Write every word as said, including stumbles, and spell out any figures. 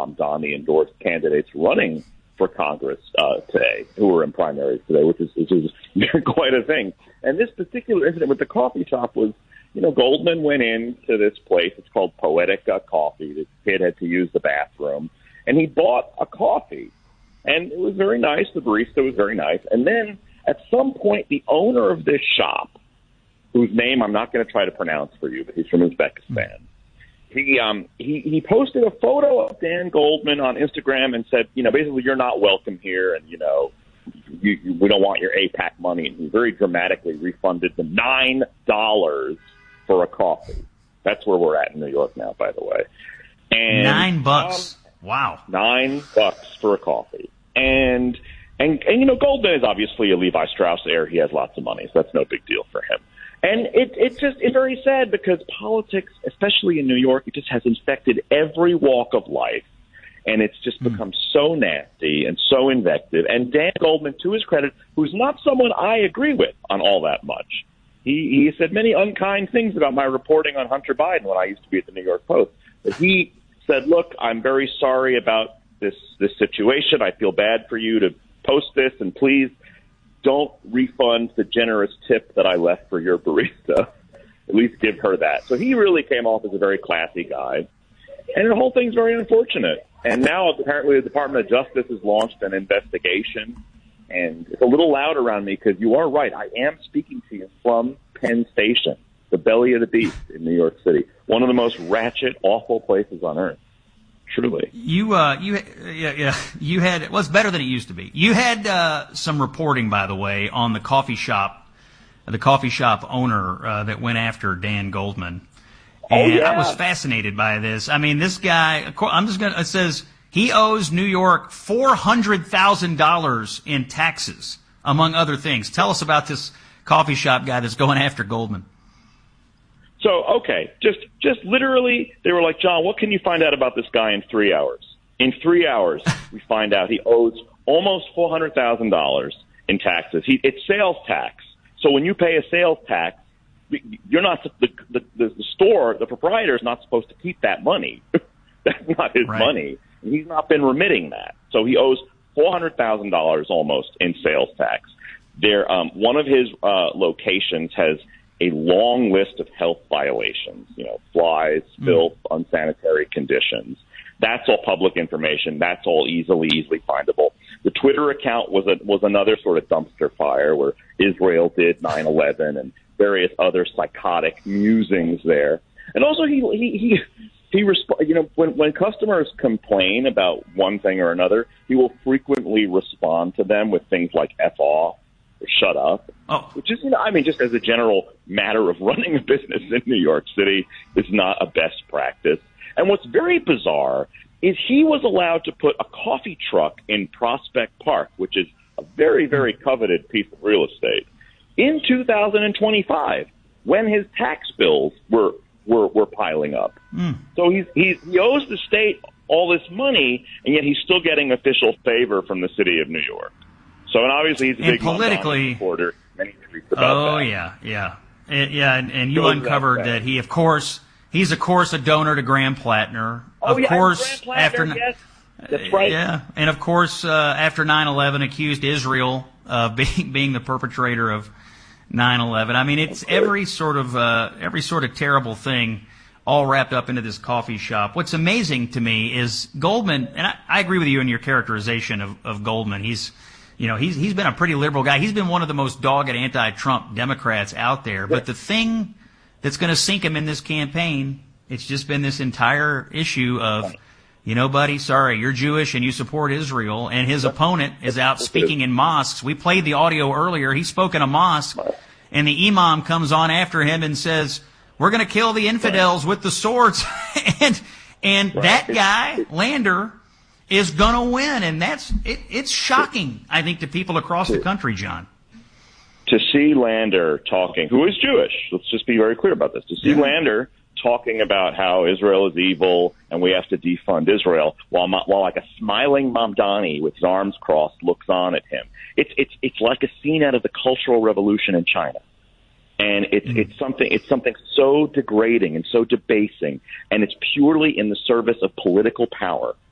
Mamdani endorsed candidates running for Congress uh, today, who were in primaries today, which is, which is quite a thing. And this particular incident with the coffee shop was, you know, Goldman went into this place. It's called Poetica Coffee. The kid had to use the bathroom, and he bought a coffee, and it was very nice. The barista was very nice. And then at some point, the owner of this shop, whose name I'm not going to try to pronounce for you, but he's from Uzbekistan, He um he, he posted a photo of Dan Goldman on Instagram and said, you know, basically, you're not welcome here, and, you know, you, you, we don't want your AIPAC money. And he very dramatically refunded the nine dollars for a coffee. That's where we're at in New York now, by the way. And Nine bucks. Um, wow. Nine bucks for a coffee. And, and, and, you know, Goldman is obviously a Levi Strauss heir. He has lots of money, so that's no big deal for him. And it, it just, it's very sad because politics, especially in New York, it just has infected every walk of life. And it's just mm. become so nasty and so invective. And Dan Goldman, to his credit, who's not someone I agree with on all that much, he, he said many unkind things about my reporting on Hunter Biden when I used to be at the New York Post. But he said, look, I'm very sorry about this, this situation. I feel bad for you to post this, and please don't refund the generous tip that I left for your barista. At least give her that. So he really came off as a very classy guy. And the whole thing's very unfortunate. And now apparently the Department of Justice has launched an investigation. And it's a little loud around me because you are right. I am speaking to you from Penn Station, the belly of the beast in New York City. One of the most ratchet, awful places on earth. Truly. You, uh, you, yeah, yeah, you had, well, it's better than it used to be. You had, uh, some reporting, by the way, on the coffee shop, the coffee shop owner, uh, that went after Dan Goldman. And oh, yeah. I was fascinated by this. I mean, this guy, I'm just gonna, it says he owes New York four hundred thousand dollars in taxes, among other things. Tell us about this coffee shop guy that's going after Goldman. So, okay, just just literally, they were like, John, what can you find out about this guy in three hours? In three hours, we find out he owes almost four hundred thousand dollars in taxes. He, it's sales tax. So when you pay a sales tax, you're not the the, the, the store, the proprietor is not supposed to keep that money. That's not his right. money. And he's not been remitting that. So he owes four hundred thousand dollars almost in sales tax. There, um, one of his uh, locations has a long list of health violations, you know, flies, filth, mm. unsanitary conditions. That's all public information. That's all easily, easily findable. The Twitter account was a, was another sort of dumpster fire where Israel did nine eleven and various other psychotic musings there. And also he, he, he, he resp- you know, when, when customers complain about one thing or another, he will frequently respond to them with things like F off, or shut up, oh. which is, you know, I mean, just as a general matter of running a business in New York City is not a best practice. And what's very bizarre is he was allowed to put a coffee truck in Prospect Park, which is a very, very coveted piece of real estate, in two thousand twenty-five when his tax bills were were, were piling up. Mm. So he's, he's, he owes the state all this money, and yet he's still getting official favor from the city of New York. So, and obviously he's a and big politically supporter. Many tweets about oh, that. yeah, yeah. And, yeah, and, and you So uncovered that. that he, of course, he's, of course, a donor to Graham Plattner. Oh, of yeah, course, Graham Plattner, after, yes. That's right. Yeah, and of course, uh, after nine eleven, accused Israel of being, being the perpetrator of nine eleven. I mean, it's every sort of, uh, every sort of terrible thing all wrapped up into this coffee shop. What's amazing to me is Goldman, and I, I agree with you in your characterization of, of Goldman. He's, You know, he's he's been a pretty liberal guy. He's been one of the most dogged anti-Trump Democrats out there. But the thing that's going to sink him in this campaign, it's just been this entire issue of, you know, buddy, sorry, you're Jewish and you support Israel. And his opponent is out speaking in mosques. We played the audio earlier. He spoke in a mosque, and the imam comes on after him and says, we're going to kill the infidels with the swords. and and that guy, Lander, is going to win, and that's it, it's shocking, I think, to people across the country, John. To see Lander talking, who is Jewish, let's just be very clear about this, to see yeah. Lander talking about how Israel is evil and we have to defund Israel, while while like a smiling Mamdani with his arms crossed looks on at him. It's it's it's like a scene out of the Cultural Revolution in China. And it's mm. it's something it's something so degrading and so debasing, and it's purely in the service of political power.